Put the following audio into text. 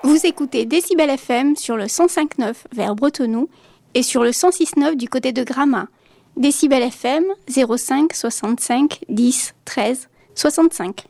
Vous écoutez Décibel FM sur le 105.9 vers Bretenoux et sur le 106.9 du côté de Gramat. Décibel FM 05 65 10 13 65.